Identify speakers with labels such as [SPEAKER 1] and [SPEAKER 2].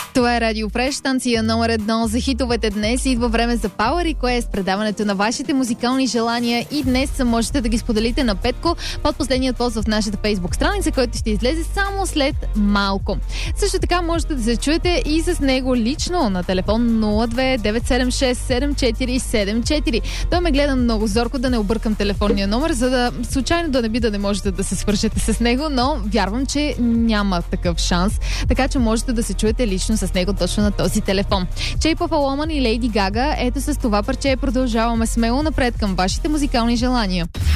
[SPEAKER 1] Това е Радио Фреш, станция номер 1 за хитовете днес. Идва време за Power Request, предаването на вашите музикални желания и днес можете да ги споделите на Петко под последният пост в нашата Facebook страница, който ще излезе само след малко. Също така можете да се чуете и с него лично на телефон 02-976-7474. Той ме гледа много зорко да не объркам телефонния номер, за да случайно да не би да не можете да се свържете с него, но вярвам, че няма такъв шанс, така че можете да се чуете лично с него точно на този телефон. Shape of a Woman и Lady Gaga. Ето с това парче продължаваме смело напред към вашите музикални желания.